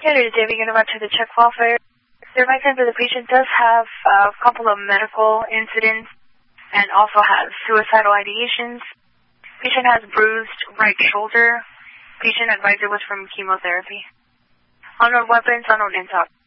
Yeah, it is Debbie going about to the check welfare. The advice that the patient does have a couple of medical incidents and also has suicidal ideations. Patient has bruised right shoulder. Patient advisor was from chemotherapy. Unknown weapons, unknown intox.